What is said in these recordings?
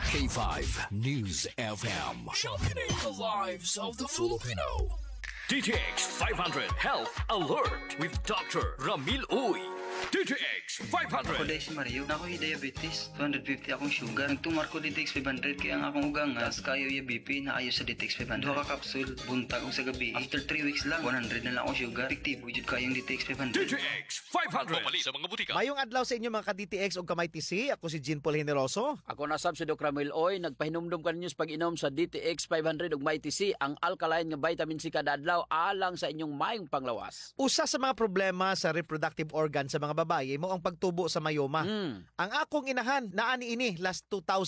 K5 News FM. Sharpening the lives of the Filipino. DTX 500 Health Alert with Dr. Ramil Uy. DTX 500. Ako dahil si Mario, na ako'y diabetes, 250 akong sugar. Nagtumar ko DTX 500 kaya ang akong ugangas, kayo yung BP na ayos sa DTX 500. Duha ka kapsul, buntag o sa gabi. After 3 weeks lang, 100 na lang akong sugar. Fiktibo, jud kayong DTX 500. DTX 500. Pumali sa mga butika. Mayong adlaw sa inyo mga ka-DTX o kamay TC. Ako si Jean Paul Generoso. Ako nasab si Doc Ramil Oy, nagpahinumdum ka ninyo sa pag-inom sa DTX 500 ug MyTC, ang alkaline nga vitamin C kada adlaw alang sa inyong mayong panglawas. Usa sa mga problema sa reproductive organ sa mga babaye mo ang pagtubo sa mayoma. Ang akong inahan naani ini last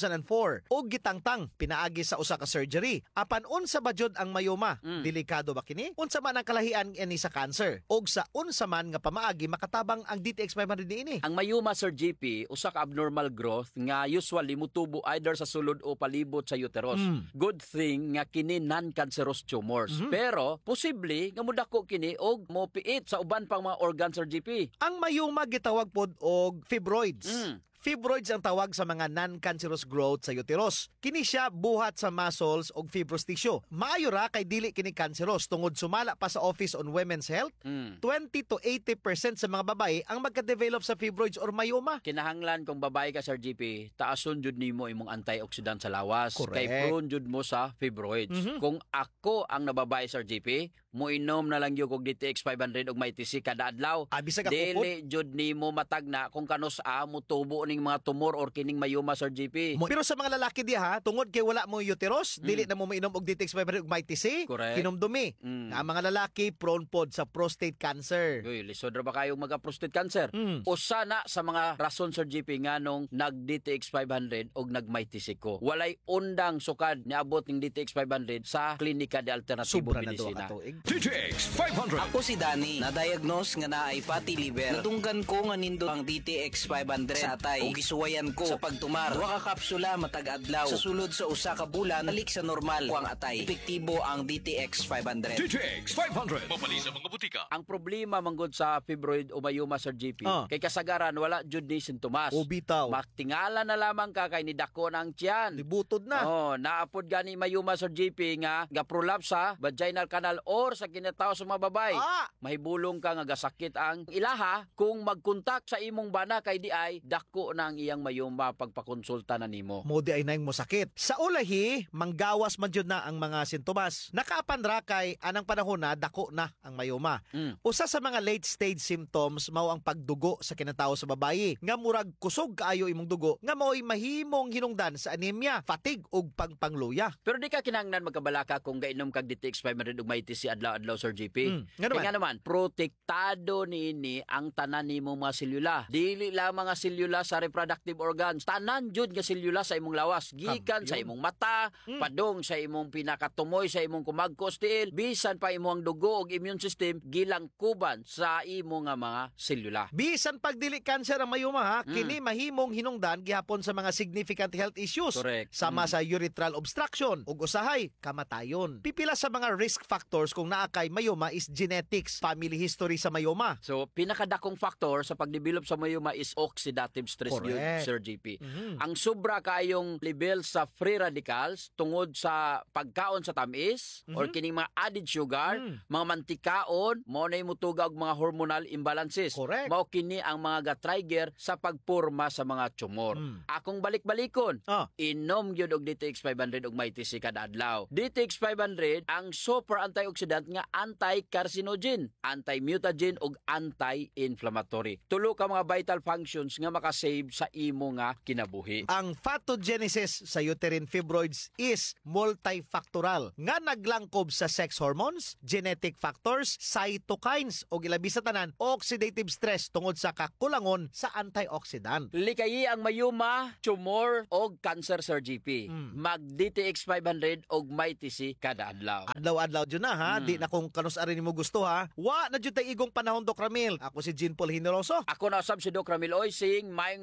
2004 og gitangtang pinaagi sa usa ka surgery. Apan unsa ba jud ang mayoma? Delikado ba kini? Unsa man ang kalahian ini sa cancer? Og sa unsa man nga pamaagi makatabang ang DTX 500 ini? Ang mayoma, Sir GP, usa ka abnormal growth nga usually mutubo either sa sulod o palibot sa uterus. Good thing nga kini non-cancerous tumors. Pero posible nga mudako kini og mopiit sa uban pang mga organ, Sir GP. Ang mayoma gitawag pod og fibroids. Fibroids ang tawag sa mga non-cancerous growth sa uterus. Kini siya buhat sa muscles o fibrous tissue. Maayo ra kay dili kini cancerous tungod sumala pa sa Office on Women's Health. 20 to 80% sa mga babae ang magka-develop sa fibroids or mayoma. Kinahanglan kung babae ka, Sir GP, taason jud nimo imong antioxidant sa lawas. Correct. Kay prone jud mo sa fibroids. Kung ako ang nababae, Sir GP, mo inom na lang yung DTX 500 og MyTC kada adlaw. Bisag ako Dili jud nimo matagna kung kanus mo tubo ning mga tumor or kining mayoma, Sir GP. Pero sa mga lalaki diha, tungod kay wala mo uterus, dili na mo mainom og DTX 500 ug MyTC, Correct. hinumdumi. Ang mga lalaki prone pod sa prostate cancer. Uy, lisod ra ba kayo magka-prostate cancer? Usa na sa mga rason, Sir GP, nga nung nag-DTX 500 og nag-MyTC ko. Walay undang sukad niabot ning DTX 500 sa Klinika de Alternatibo Sobra na do Medicina. katuig. DTX 500. Ako si Danny, na-diagnose nga naay fatty liver. Natunggan ko nga nindo ang DTX 500 sa atay ug gisuwayan ko sa pagtumar. Duha ka kapsula matag adlaw. Sa sulod sa usa ka bulan, balik sa normal ko ang atay. Epektibo ang DTX 500. DTX 500. Pumali sa mga butika. Ang problema manggod sa fibroid o mayoma, Sir GP, kay kasagaran wala jud ni sintomas. O bitaw. Maktingala na lamang ka kay nidako ng tiyan. Libutod na. Naapod gani mayoma, Sir GP, nga gaprolapse sa vaginal canal or sa kinataw sa mga babay. Mahibulong ka nga gasakit ang ilaha kung magkontak sa imong bana kay di ay dako na ang iyang mayoma pagpakonsulta na nimo. Modi ay naing mo sakit. Sa ulahi, manggawas man jud na ang mga sintomas. Nakaapan ra kay anang panahon na dako na ang mayoma. Usa sa mga late stage symptoms mao ang pagdugo sa kinatawo sa babayi. Nga murag kusog kaayo imong dugo nga mao'y mahimong hinungdan sa anemia, fatigue ug pagpangluya. Pero di ka kinahanglan magkabalaka kung gainom kag DTX 500 ug MyTC adlaw-adlaw, Sir GP. Nga naman. Kaya naman, protektado niini ang tanan nimo mga selula. Dili lang mga selula sa reproductive organs. Tanan jud nga selula sa imong lawas. Gikan sa imong mata, padong sa imong pinakatumoy, sa imong kumagkos tiil, bisan pa imong dugo ug immune system gilangkuban sa imong nga mga selula. Bisan pag dili cancer ang mayoma ha, kini mahimong hinungdan gihapon sa mga significant health issues. Correct. Sama sa urethral obstruction ug usahay kamatayon. Pipila sa mga risk factors kung naa kay mayoma is genetics, family history sa mayoma. So, pinakadakong factor sa pagdevelop sa mayoma is oxidative stress, Correct. Sir GP. Ang sobra kayong level sa free radicals tungod sa pagkaon sa tamis or kining mga added sugar, mga mantikaon, mo na mutugag mga hormonal imbalances. Correct. Mao kini ang mga ga-trigger sa pagporma sa mga tumor. Akong balik-balikon, inom gyud og DTX 500 og MyTC kada adlaw. DTX 500 ang super antioxidant nga anti-carcinogen, anti-mutagen ug anti-inflammatory. Tulo ka mga vital functions nga makasave sa imo nga kinabuhi. Ang pathogenesis sa uterine fibroids is multifactorial nga naglangkob sa sex hormones, genetic factors, cytokines o ilabi sa tanan oxidative stress tungod sa kakulangon sa antioxidant. Likayi ang mayuma, tumor o cancer, Sir GP. Mag DTX 500 og MyTC kada adlaw. Adlaw-adlaw dyan na ha, di na kung kanus arin mo gusto ha. Wa na dyan tayo igong panahon, Doc Ramil. Ako si Jean Paul Generoso. Ako na usab si Doc Ramil Oy, sing mayong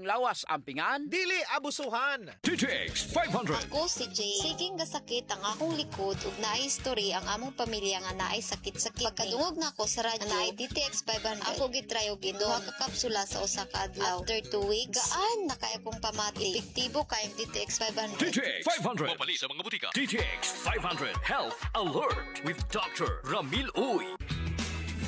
lawas ampingan. Dili abusuhan. DTX 500. Ako si Jay. Siging gasakit ang akong likod ug naay history ang among pamilya nga naay sakit-sakit. Pagkadungog na ako sa radyo, naay DTX 500. Ako gitry og duha ka kapsula sa usa ka adlaw. After 2 weeks, gaan na kay akong pamati. Epektibo kay DTX 500. DTX 500. Mapali sa mga butika. DTX 500 Health Alert with Dr. Ramil Uy.